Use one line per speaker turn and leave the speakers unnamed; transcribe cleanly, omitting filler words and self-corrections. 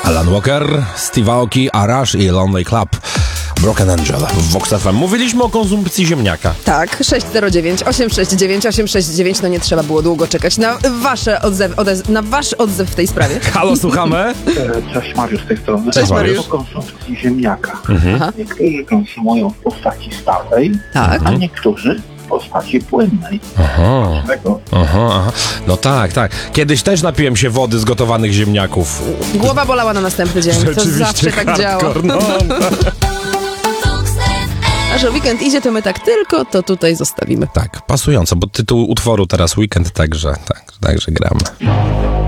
Alan Walker, Steve Aoki, Arash i Lonely Club. Broken Angel w Vox FM. Mówiliśmy o konsumpcji ziemniaka.
Tak, 609 869 869. No nie trzeba było długo czekać na wasz odzew w tej sprawie.
Halo, słuchamy?
Cześć, Mariusz z tej strony.
Cześć, Mariusz.
O konsumpcji ziemniaka.
Aha.
Niektórzy konsumują w postaci stałej,
Tak.
a niektórzy w postaci płynnej.
Aha.
Dlaczego?
Aha. No tak. Kiedyś też napiłem się wody z gotowanych ziemniaków.
Głowa bolała na następny dzień. To zawsze tak działa.
No.
A że weekend idzie, to my tak tylko to tutaj zostawimy.
Tak, pasująco, bo tytuł utworu teraz weekend, także gramy.